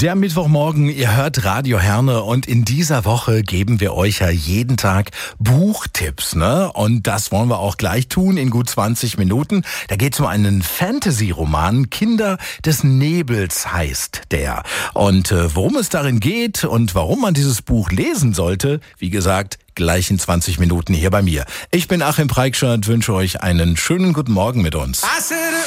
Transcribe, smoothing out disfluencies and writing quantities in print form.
Der Mittwochmorgen, ihr hört Radio Herne und in dieser Woche geben wir euch ja jeden Tag Buchtipps, ne? Und das wollen wir auch gleich tun in gut 20 Minuten. Da geht es um einen Fantasy-Roman, Kinder des Nebels heißt der. Und worum es darin geht und warum man dieses Buch lesen sollte, wie gesagt, gleich in 20 Minuten hier bei mir. Ich bin Achim Preikschat und wünsche euch einen schönen guten Morgen mit uns.